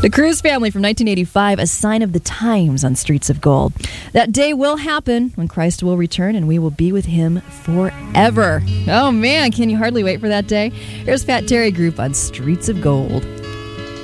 The Cruz Family from 1985, A Sign of the Times on Streets of Gold. That day will happen when Christ will return and we will be with him forever. Oh man, can you hardly wait for that day? Here's Pat Terry Group on Streets of Gold.